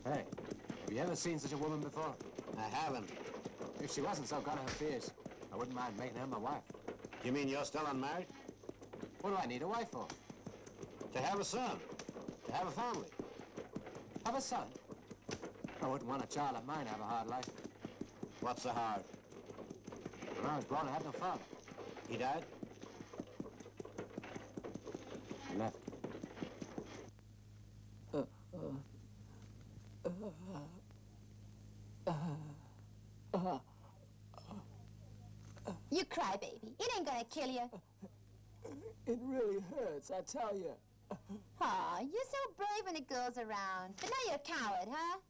Hey, have you ever seen such a woman before? I haven't. If she wasn't so gone her fears, I wouldn't mind making her my wife. You mean you're still unmarried? What do I need a wife for? To have a son. To have a family. Have a son? I wouldn't want a child of mine to have a hard life. What's so hard? When I was born, I had no father. He died? He left. You cry, baby. It ain't gonna kill you. It really hurts, I tell you. Aw, you're so brave when the girl's around. But now you're a coward, huh?